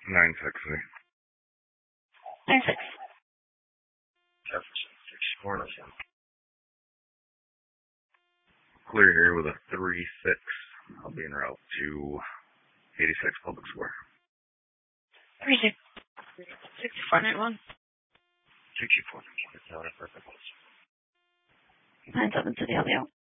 960. 96. Jefferson 64. Clear here with a 3-6. I'll be en route to 86 Public Square. 36. 6491. 64. Perfect. 97 to the LEO.